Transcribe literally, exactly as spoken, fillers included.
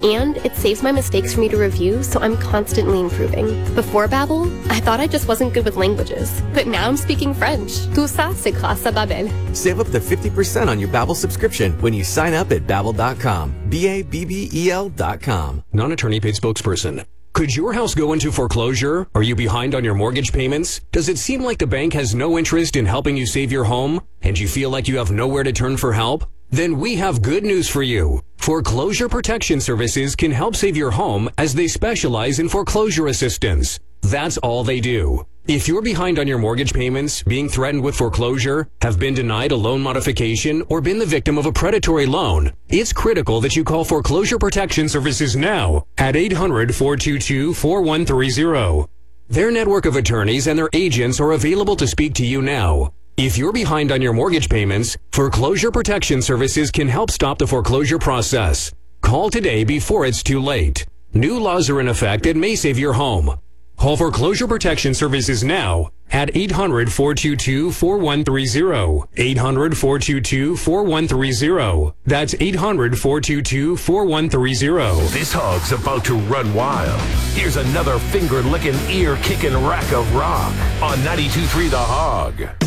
And it saves my mistakes for me to review, so I'm constantly improving. Before Babbel, I thought I just wasn't good with languages. But now I'm speaking French. Tout ça, c'est grâce à Babbel. Save up to fifty percent on your Babbel subscription when you sign up at babbel dot com. B A B B E L dot com. Non-attorney paid spokesperson. Could your house go into foreclosure? Are you behind on your mortgage payments? Does it seem like the bank has no interest in helping you save your home? And you feel like you have nowhere to turn for help? Then we have good news for you. Foreclosure Protection Services can help save your home as they specialize in foreclosure assistance. That's all they do. If you're behind on your mortgage payments, being threatened with foreclosure, have been denied a loan modification, or been the victim of a predatory loan, it's critical that you call Foreclosure Protection Services now at eight hundred, four two two, four one three zero. Their network of attorneys and their agents are available to speak to you now. If you're behind on your mortgage payments, Foreclosure Protection Services can help stop the foreclosure process. Call today before it's too late. New laws are in effect that may save your home. Call Foreclosure Protection Services now at eight hundred, four two two, four one three zero. eight hundred, four two two, four one three zero. That's eight hundred, four two two, four one three zero. This hog's about to run wild. Here's another finger-licking, ear-kicking rack of rock on ninety-two point three The Hog.